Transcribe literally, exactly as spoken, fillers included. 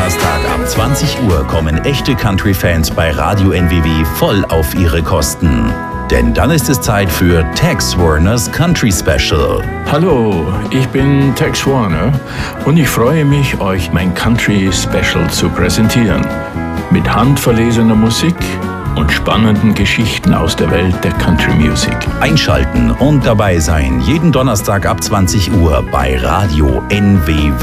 Donnerstag ab zwanzig Uhr kommen echte Country-Fans bei Radio N W W voll auf ihre Kosten. Denn dann ist es Zeit für Tex Warners Country Special. Hallo, ich bin Tex Warner und ich freue mich, euch mein Country Special zu präsentieren. Mit handverlesener Musik und spannenden Geschichten aus der Welt der Country Music. Einschalten und dabei sein, jeden Donnerstag ab zwanzig Uhr bei Radio N W W.